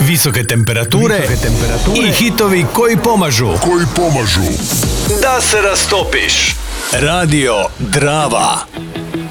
visoke temperature i hitovi koji pomažu da se rastopiš. Radio Drava.